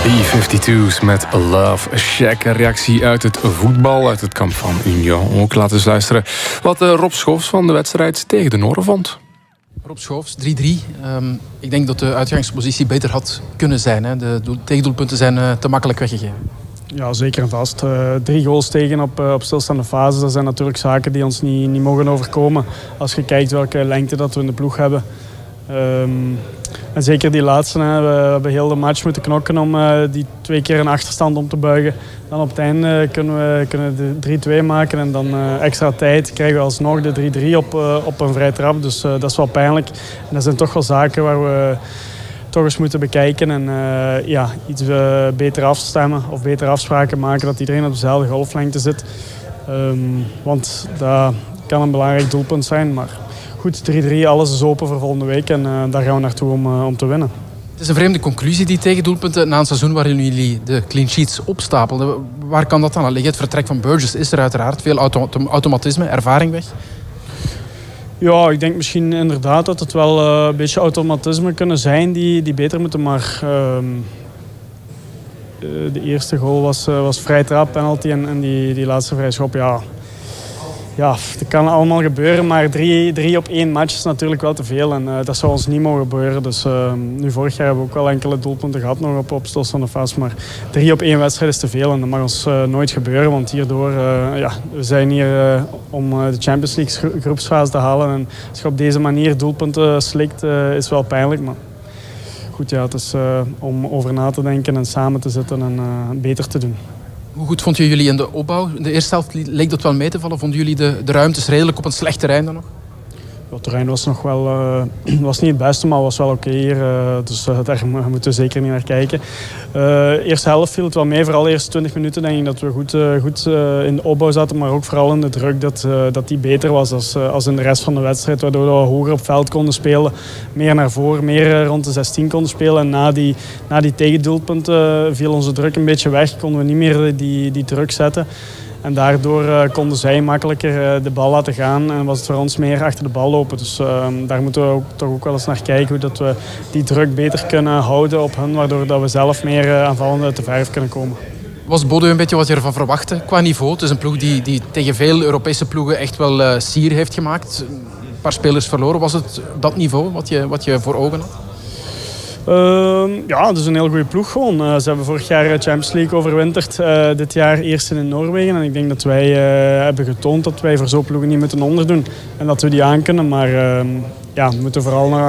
B-52's met Love Shack. Een reactie uit het voetbal, uit het kamp van Union. Ook laten we eens luisteren wat Rob Schoofs van de wedstrijd tegen de Noren vond. Rob Schoofs, 3-3. Ik denk dat de uitgangspositie beter had kunnen zijn. Hè. De tegendoelpunten zijn te makkelijk weggegeven. Ja, zeker en vast. 3 goals tegen op stilstaande fases. Dat zijn natuurlijk zaken die ons niet mogen overkomen. Als je kijkt welke lengte dat we in de ploeg hebben. En zeker die laatste. Hè. We hebben heel de match moeten knokken om die 2 keer een achterstand om te buigen. Dan op het einde kunnen we de 3-2 maken. En dan extra tijd krijgen we alsnog de 3-3 op een vrij trap. Dus dat is wel pijnlijk. En dat zijn toch wel zaken waar we toch eens moeten bekijken. En iets beter afstemmen of betere afspraken maken. Dat iedereen op dezelfde golflengte zit. Want dat kan een belangrijk doelpunt zijn. Maar goed, 3-3, alles is open voor volgende week. En daar gaan we naartoe om te winnen. Het is een vreemde conclusie, die tegendoelpunten, na een seizoen waarin jullie de clean sheets opstapelden. Waar kan dat aan liggen? Het vertrek van Burgess is er uiteraard. Veel automatisme, ervaring weg. Ja, ik denk misschien inderdaad dat het wel een beetje automatisme kunnen zijn die beter moeten. Maar de eerste goal was vrij trap, penalty en die laatste vrij schop, ja, dat kan allemaal gebeuren, maar 3 op 1 match is natuurlijk wel te veel. En dat zou ons niet mogen gebeuren. Dus nu vorig jaar hebben we ook wel enkele doelpunten gehad nog op stilstaande fase. Maar 3 op 1 wedstrijd is te veel en dat mag ons nooit gebeuren. Want hierdoor, we zijn hier om de Champions League groepsfase te halen. En als je op deze manier doelpunten slikt, is wel pijnlijk. Maar goed, ja, het is om over na te denken en samen te zitten en beter te doen. Hoe goed vonden jullie in de opbouw? In de eerste helft leek dat wel mee te vallen. Vonden jullie de ruimtes redelijk op een slecht terrein dan nog? Het terrein was nog wel, was niet het beste, maar was wel oké hier. Dus daar moeten we zeker niet naar kijken. Eerste helft viel het wel mee. Vooral de eerste 20 minuten denk ik dat we goed in de opbouw zaten. Maar ook vooral in de druk dat die beter was als in de rest van de wedstrijd. Waardoor we hoger op veld konden spelen. Meer naar voren, meer rond de 16 konden spelen. En na die tegendoelpunten viel onze druk een beetje weg. Konden we niet meer die druk zetten. En daardoor konden zij makkelijker de bal laten gaan en was het voor ons meer achter de bal lopen. Dus daar moeten we toch ook wel eens naar kijken hoe dat we die druk beter kunnen houden op hen, waardoor dat we zelf meer aanvallend uit de verf kunnen komen. Was Bodø een beetje wat je ervan verwachtte qua niveau? Het is een ploeg die tegen veel Europese ploegen echt wel sier heeft gemaakt. Een paar spelers verloren. Was het dat niveau wat je voor ogen had? Ja, het is een heel goede ploeg gewoon. Ze hebben vorig jaar Champions League overwinterd. Dit jaar eerst in Noorwegen. En ik denk dat wij hebben getoond dat wij voor zo'n ploegen niet moeten onderdoen. En dat we die aankunnen. Maar we moeten vooral naar